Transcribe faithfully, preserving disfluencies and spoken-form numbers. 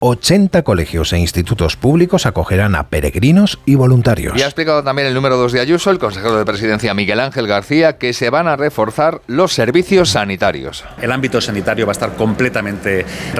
ochenta colegios e institutos públicos acogerán a peregrinos y voluntarios. Y ha explicado también el número dos de Ayuso, el consejero de Presidencia Miguel Ángel García, que se van a reforzar los servicios sanitarios. El ámbito sanitario va a estar completamente